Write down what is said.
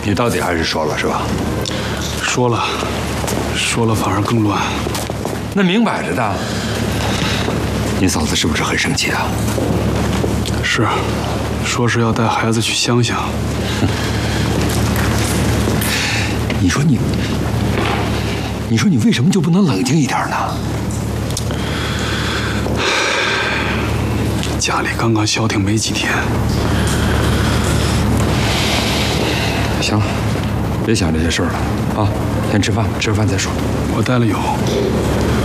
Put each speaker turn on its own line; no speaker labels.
你到底还是说了是吧？
说了反而更乱。
那明摆着的，你嫂子是不是很生气啊？
是，说是要带孩子去乡下。
你说你为什么就不能冷静一点呢？
家里刚刚消停没几天。
行了，别想这些事儿了啊，先吃饭吧，吃饭再说。
我带了油。